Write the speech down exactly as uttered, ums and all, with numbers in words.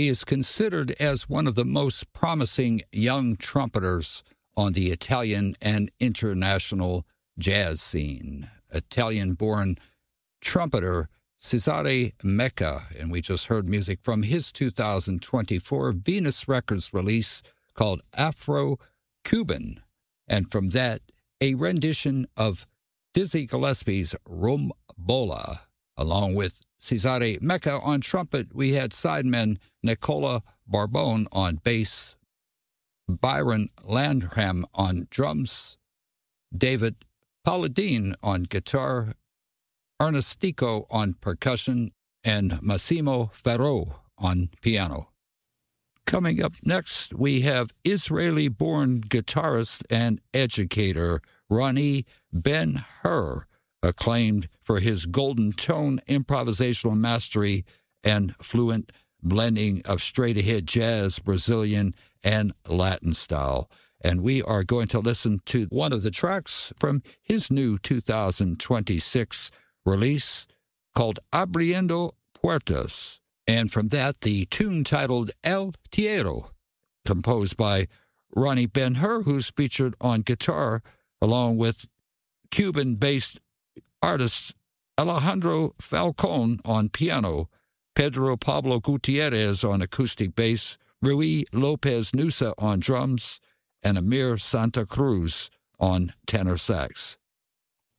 He is considered as one of the most promising young trumpeters on the Italian and international jazz scene. Italian-born trumpeter Cesare Mecca, and we just heard music from his two thousand twenty-four Venus Records release called Afro-Cuban. And from that, a rendition of Dizzy Gillespie's Rumbola. Along with Cesare Mecca on trumpet, we had sidemen Nicola Barbone on bass, Byron Landham on drums, David Palladine on guitar, Ernestico on percussion, and Massimo Ferro on piano. Coming up next, we have Israeli-born guitarist and educator Ronnie Ben-Hur, acclaimed for his golden tone, improvisational mastery, and fluent blending of straight-ahead jazz, Brazilian, and Latin style. And we are going to listen to one of the tracks from his new two thousand twenty-six release called Abriendo Puertas. And from that, the tune titled El Tierro, composed by Ronnie Ben-Hur, who's featured on guitar, along with Cuban-based artist Alejandro Falcon on piano, Pedro Pablo Gutierrez on acoustic bass, Rui Lopez Nusa on drums, and Amir Santa Cruz on tenor sax.